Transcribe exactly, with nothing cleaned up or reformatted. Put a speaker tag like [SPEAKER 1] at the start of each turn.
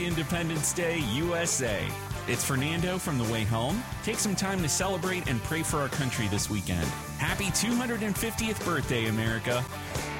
[SPEAKER 1] Independence Day, U S A. It's Fernando from The Way Home. Take some time to celebrate and pray for our country this weekend. Happy two hundred fiftieth birthday, America.